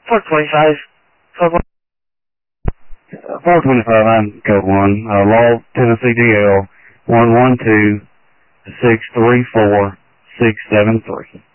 425. Code 425, I'm code 1. Law, Tennessee DL 112-634-673.